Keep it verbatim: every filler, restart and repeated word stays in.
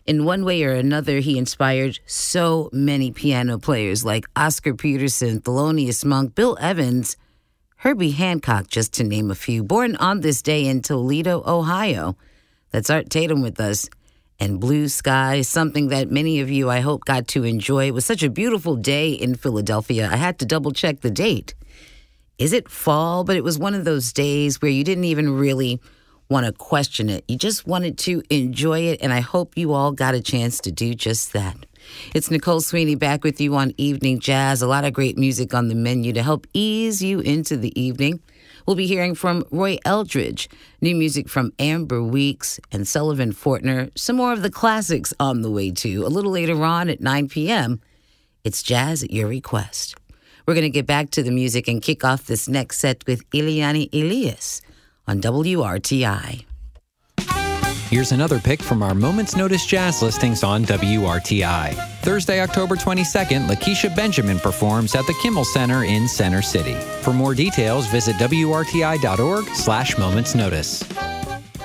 In one way or another, he inspired so many piano players like Oscar Peterson, Thelonious Monk, Bill Evans, Herbie Hancock, just to name a few. Born on this day in Toledo, Ohio. That's Art Tatum with us. And Blue Sky, something that many of you, I hope, got to enjoy. It was such a beautiful day in Philadelphia. I had to double check the date. Is it fall? But it was one of those days where you didn't even really want to question it. You just wanted to enjoy it, and I hope you all got a chance to do just that. It's Nicole Sweeney back with you on Evening Jazz. A lot of great music on the menu to help ease you into the evening. We'll be hearing from Roy Eldridge, new music from Amber Weeks and Sullivan Fortner, some more of the classics on the way too. A little later on at nine p.m., it's Jazz at Your Request. We're going to get back to the music and kick off this next set with Eliane Elias on W R T I. Here's another pick from our Moments Notice Jazz listings on W R T I. Thursday, October twenty-second, Lakeisha Benjamin performs at the Kimmel Center in Center City. For more details, visit W R T I dot org slash Moments Notice.